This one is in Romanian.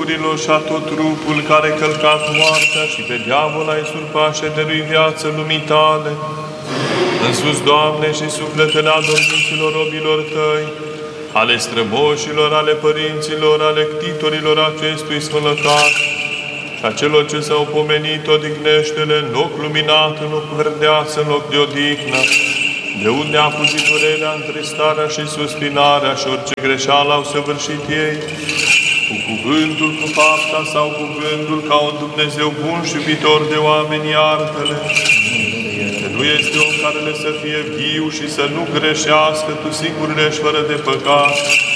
duhurilor și a tot trupul care a călcat moartea și pe diavol a usurpat și dărui viață lumii tale. În sus, Doamne, și sufletele adormiților robilor Tăi, ale strămoșilor, ale părinților, ale ctitorilor acestui sfânăcat, și a celor ce s-au pomenit, odihnește-le în loc luminat, în loc verdeață, în loc de odihnă, de unde a fugit durerea, întristarea și suspinarea și orice greșeală au săvârșit ei, cu cuvântul, cu fapta sau cu gândul, ca un Dumnezeu bun și iubitor de oameni, iartă-le. Că nu este om care le să fie viu și să nu greșească, Tu singur ești fără de păcat.